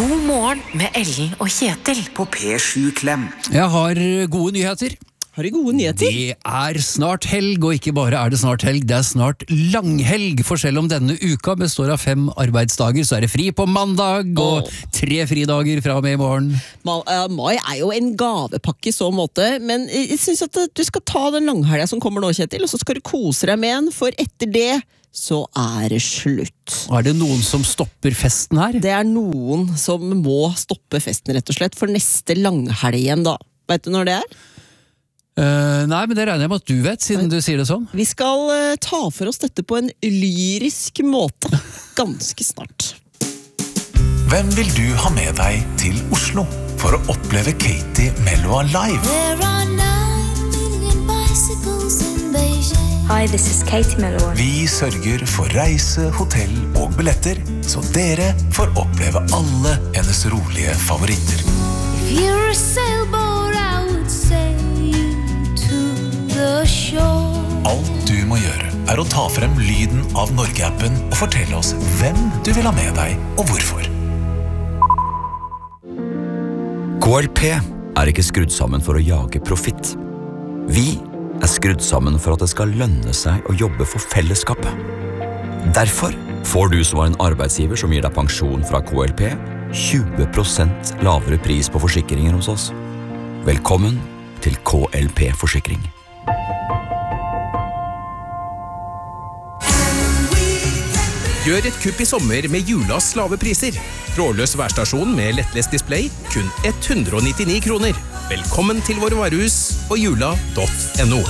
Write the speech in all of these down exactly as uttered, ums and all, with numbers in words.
God morgen med Ellen og Kjetil på P sju Klem. Jeg har gode nyheter. Har du gode nyheter? Det er snart helg, og ikke bare er det snart helg, det er snart langhelg. For selv om denne uka består av fem arbeidsdager, så er det fri på mandag, og tre fridager fra og med i morgen. Ma- uh, Mai er jo en gavepakke i så måte, men jeg synes at du skal ta den langhelga som kommer nå, Kjetil, og så skal du kose deg med den, for etter det så er det slutt. Er det noen som stopper festen her? Det er noen som må stoppe festen, rett og slett, for neste langhelgen da. Vet du når det er? Uh, nei, men det regner jeg med at du vet, siden du sier det sånn. Vi skal uh, ta for oss dette på en lyrisk måte, ganske snart. Hvem vil du ha med deg til Oslo for å oppleve Katie Melua live? There are nine million bicycles in Beijing. Hi, this is Katie Melua. Vi sørger for reise, hotell og billetter, så dere får oppleve alle hennes rolige favoritter. If you're a sailboat, I would sail you to the shore. Alt du må gjøre er å ta frem lyden av Norge-appen og fortelle oss hvem du vil ha med deg og hvorfor. K L P er ikke skrudd sammen for å jage profitt. Vi er skrudd sammen for at det skal lønne seg å jobbe for fellesskapet. Derfor får du som er en arbeidsgiver som gir deg pensjon fra K L P tjue prosent lavere pris på forsikringer hos oss. Velkommen til K L P-forsikring. Gjør et kupp i sommer med Julas lave priser. Trådløs værstasjon med lettlest display, kun hundre og nittini kroner. Velkommen til våre varehus på jula punktum no.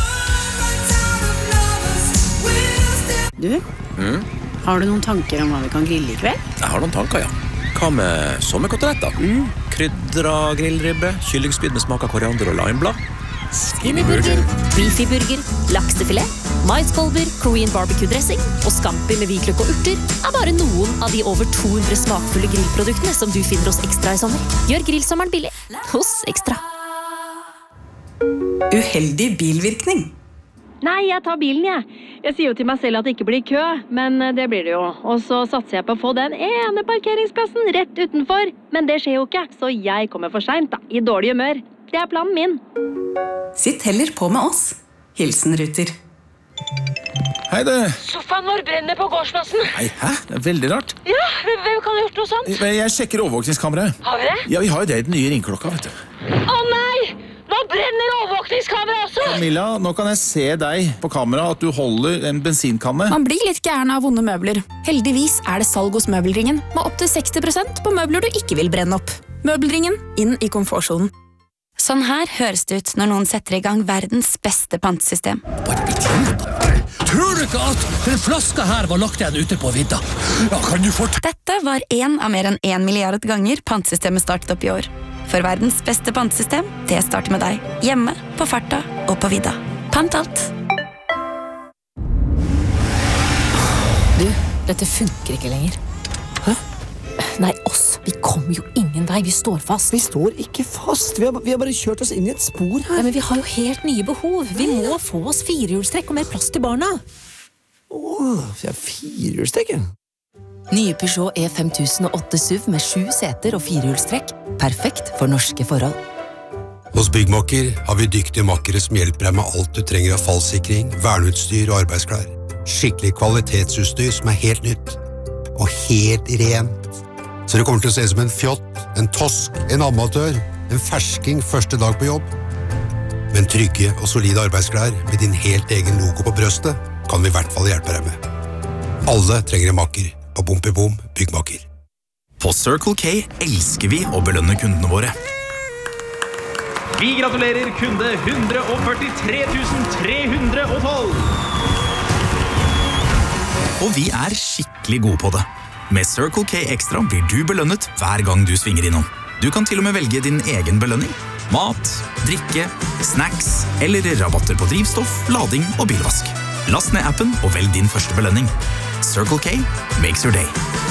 Du, mm? Har du noen tanker om hva vi kan grille i kveld? Jeg har noen tanker, ja. Hva med sommerkoteletter? Mm. Krydra grillribbe, kyllingspyd med smak av koriander og limeblad. Skinnyburger, beefyburger, laksefilet, maiskolber, Korean barbecue-dressing og scampi med hvitløk og urter er bare noen av de over to hundre smakfulle grillproduktene som du finner hos Ekstra i sommer. Gjør grillsommeren billig hos Ekstra. Uheldig bilvirkning. Nei, jeg tar bilen, jeg. Jeg sier jo til meg selv at det ikke blir kø, men det blir det jo. Og så satser jeg på å få den ene parkeringsplassen rett utenfor. Men det skjer jo ikke, så jeg kommer for sent da, i dårlig humør. Det er planen min. Sitt heller på med oss. Hilsen Ruter. Hei det. Sofaen vår brenner på gårdsplassen. Nei, hæ? Det er veldig rart. Ja, hvem kan ha gjort noe sånt? Jeg, jeg sjekker overvåkningskameraet. Har vi det? Ja, vi har jo det i den nye ringklokka, vet du. Å nei! Nå brenner overvåkningskameraet også! Camilla, nå kan jeg se deg på kamera at du holder en bensinkanne. Man blir litt gæren av vonde møbler. Heldigvis er det salg hos Møbelringen, med opp til seksti prosent på møbler du ikke vil brenne opp. Møbelringen, inn i komfortsonen. Sånn her høres det ut når noen setter i gang verdens beste pantesystem. Tror du ikke at den flaska her var lagt igjen ute på vidda? Ja, kan du fort... Dette var en av mer enn en milliard ganger pantesystemet startet opp i år. For verdens beste pantesystem, det starter med deg. Hjemme, på farta og på vidda. Pant alt. Du, dette funker ikke lenger. Hæ? Nei, oss. Vi kommer jo ingen vei. Vi står fast. Vi står ikke fast. Vi har, vi har bare kjørt oss inn i et spor her. Ja, men vi har jo helt nye behov. Vi må få oss firehjulstrekk og mer plass til barna. Åh, vi har firehjulstrekk, ja. Nye Peugeot E fem tusen og åtte S U V med sju seter og firehjulstrekk. Perfekt for norske forhold. Hos Byggmakker har vi dyktige makkere som hjelper deg med alt du trenger av fallsikring, verneutstyr og arbeidsklær. Skikkelig kvalitetsutstyr som er helt nytt. Og helt rent. Så det kommer til å se ut som en fjott, en tosk, en amatør, en fersking første dag på jobb. Men trygge og solide arbeidsklær med din helt egen logo på brøstet kan vi i hvert fall hjelpe deg med. Alle trenger en makker på Bompibom Byggmakker. På Circle K elsker vi å belønne kundene våre. Vi gratulerer kunde one hundred forty-three thousand three hundred twelve. Og vi er skikkelig gode på det. Med Circle K Extra blir du belønnet hver gang du svinger innom. Du kan til og med velge din egen belønning. Mat, drikke, snacks eller rabatter på drivstoff, lading og bilvask. Last ned appen og velg din første belønning. Circle K makes your day.